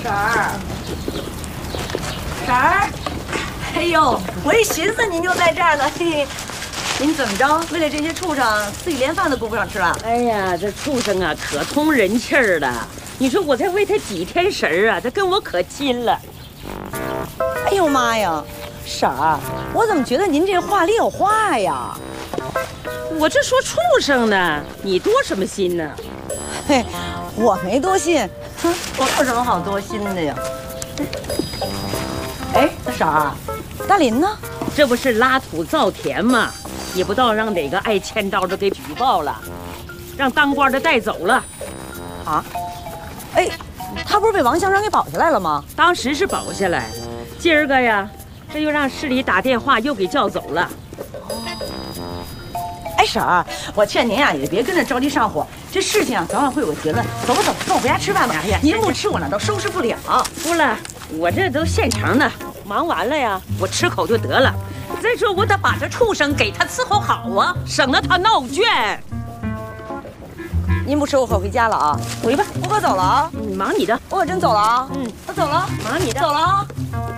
婶儿，婶儿，哎呦，我一寻思您就在这儿呢，嘿嘿，您怎么着？为了这些畜生，自己连饭都顾不上吃了？ 哎呀，这畜生啊，可通人气儿了。你说我才喂他几天食儿啊，他跟我可亲了。 哎呦妈呀，婶儿，我怎么觉得您这话里有话呀？ 我这说畜生呢，你多什么心呢？ 嘿，我没多心，哼，我有什么好多心的呀？哎，那婶儿，大林呢？ 这不是拉土造田吗？也不知道让哪个爱欠刀的给举报了，让当官的带走了。 啊？哎，他不是被王乡长给保下来了吗？ 当时是保下来，今儿个呀，这又让市里打电话又给叫走了。 哎，婶儿，我劝您呀，也别跟着着急上火，这事情啊，早晚会有个结论。走吧走，跟我回家吃饭吧。哎呀，您不吃我那都收拾不了。 不了，我这都现成的，忙完了呀，我吃口就得了。再说我得把这畜生给他伺候好啊，省得他闹圈。 您不吃，我可回家了啊！ 回吧， 我可走了啊！ 你忙你的， 我可真走了啊！ 嗯， 我走了， 忙你的， 走了啊！